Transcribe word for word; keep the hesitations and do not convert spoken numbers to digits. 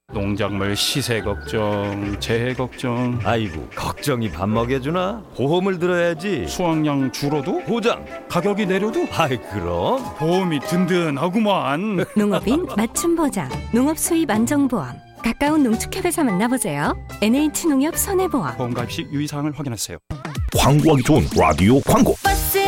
농작물 시세 걱정, 재해 걱정. 아이고, 걱정이 밥 먹여주나? 보험을 들어야지. 수확량 줄어도? 보장. 가격이 내려도? 아이, 그럼 보험이 든든하구만. 농업인 맞춤 보장, 농업 수입 안정보험. 가까운 농축협에서 만나보세요. 엔에이치농협 손해보험. 보험 가입 시 유의사항을 확인하세요. 광고하기 좋은 라디오 광고.